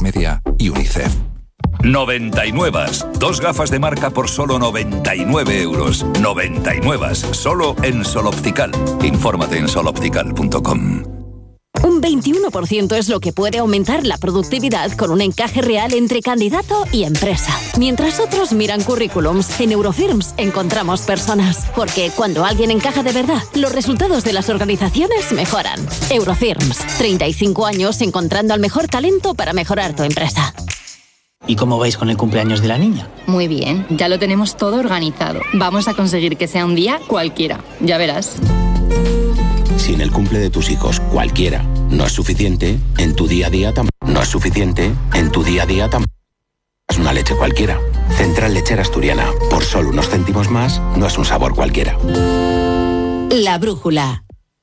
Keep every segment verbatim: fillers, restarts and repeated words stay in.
Media y UNICEF. noventa y nueve. Dos gafas de marca por solo noventa y nueve euros. noventa y nueve. Solo en Sol Optical. Infórmate en sol optical punto com. Un veintiuno por ciento es lo que puede aumentar la productividad con un encaje real entre candidato y empresa. Mientras otros miran currículums, en Eurofirms encontramos personas. Porque cuando alguien encaja de verdad, los resultados de las organizaciones mejoran. Eurofirms, treinta y cinco años encontrando al mejor talento para mejorar tu empresa. ¿Y cómo vais con el cumpleaños de la niña? Muy bien, ya lo tenemos todo organizado. Vamos a conseguir que sea un día cualquiera, ya verás. Si en el cumple de tus hijos cualquiera no es suficiente, en tu día a día tampoco no es suficiente, en tu día a día tampoco es una leche cualquiera. Central Lechera Asturiana, por solo unos céntimos más, no es un sabor cualquiera. La Brújula.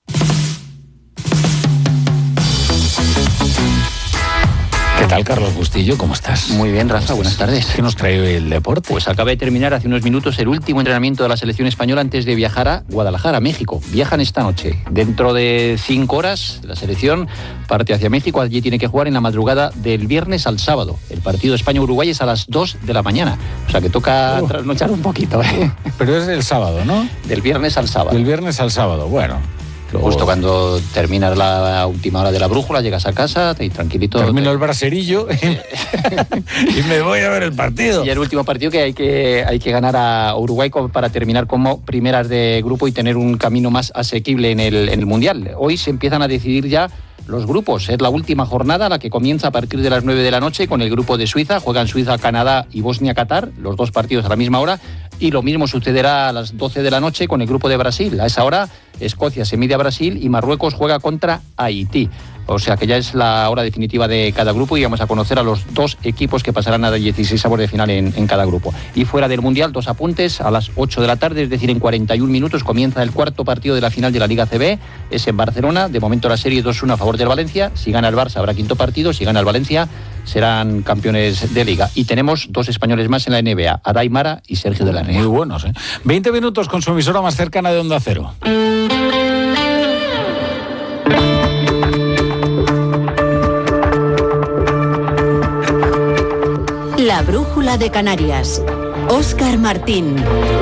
¿Qué tal, Carlos Bustillo? ¿Cómo estás? Muy bien, Rafa, buenas tardes. ¿Qué nos trae hoy el deporte? Pues acaba de terminar hace unos minutos el último entrenamiento de la selección española antes de viajar a Guadalajara, México. Viajan esta noche. Dentro de cinco horas, la selección parte hacia México. Allí tiene que jugar en la madrugada del viernes al sábado. El partido España-Uruguay es a las dos de la mañana. O sea que toca oh. trasnochar un poquito, ¿eh? Pero es el sábado, ¿no? Del viernes al sábado. Del viernes al sábado, bueno. Justo cuando terminas la última hora de la brújula, llegas a casa y tranquilito... Termino te... el braserillo y, y me voy a ver el partido. Y el último partido que hay que, hay que ganar a Uruguay para terminar como primeras de grupo y tener un camino más asequible en el, en el Mundial. Hoy se empiezan a decidir ya los grupos. Es la última jornada, la que comienza a partir de las nueve de la noche con el grupo de Suiza. Juegan Suiza, Canadá y Bosnia-Qatar, los dos partidos a la misma hora. Y lo mismo sucederá a las doce de la noche con el grupo de Brasil. A esa hora, Escocia se mide a Brasil y Marruecos juega contra Haití. O sea que ya es la hora definitiva de cada grupo y vamos a conocer a los dos equipos que pasarán a la dieciséis avos de final en, en cada grupo. Y fuera del Mundial, dos apuntes, a las ocho de la tarde, es decir, en cuarenta y un minutos comienza el cuarto partido de la final de la Liga A C B, es en Barcelona. De momento la serie dos uno a favor del Valencia. Si gana el Barça habrá quinto partido, si gana el Valencia serán campeones de Liga. Y tenemos dos españoles más en la N B A, Aday Mara y Sergio de la Rea. Muy buenos, ¿eh? veinte minutos con su emisora más cercana de Onda Cero. La Brújula de Canarias. Óscar Martín.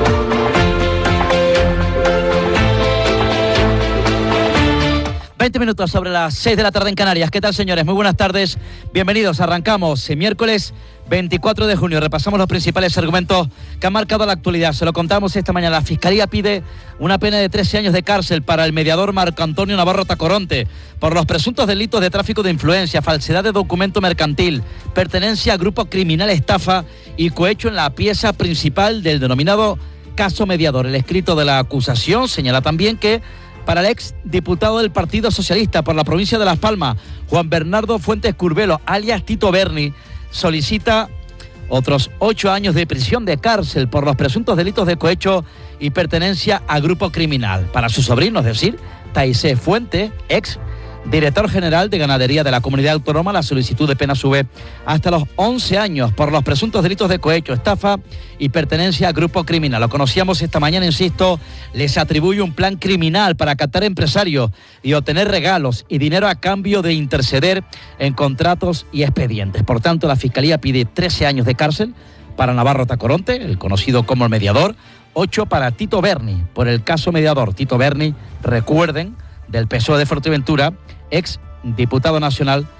veinte minutos sobre las seis de la tarde en Canarias. ¿Qué tal, señores? Muy buenas tardes. Bienvenidos. Arrancamos el miércoles veinticuatro de junio. Repasamos los principales argumentos que han marcado la actualidad. Se lo contamos esta mañana. La Fiscalía pide una pena de trece años de cárcel para el mediador Marco Antonio Navarro Tacoronte por los presuntos delitos de tráfico de influencia, falsedad de documento mercantil, pertenencia a grupo criminal, estafa y cohecho en la pieza principal del denominado caso mediador. El escrito de la acusación señala también que para el ex diputado del Partido Socialista por la provincia de Las Palmas, Juan Bernardo Fuentes Curbelo, alias Tito Berni, solicita otros ocho años de prisión de cárcel por los presuntos delitos de cohecho y pertenencia a grupo criminal. Para su sobrino, es decir, Taisé Fuente, ex director general de Ganadería de la Comunidad Autónoma, la solicitud de pena sube hasta los once años por los presuntos delitos de cohecho, estafa y pertenencia a grupo criminal. Lo conocíamos esta mañana, insisto, les atribuye un plan criminal para captar empresarios y obtener regalos y dinero a cambio de interceder en contratos y expedientes. Por tanto, la Fiscalía pide trece años de cárcel para Navarro Tacoronte, el conocido como el mediador, ocho para Tito Berni, por el caso mediador. Tito Berni, recuerden, del P S O E de Fuerteventura, ex diputado nacional